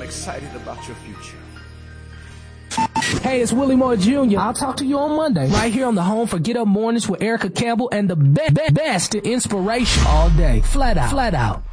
excited about your future. Hey, it's Willie Moore Jr. I'll talk to you on Monday, right here on the home for Get Up Mornings with Erica Campbell and the best inspiration all day. Flat out.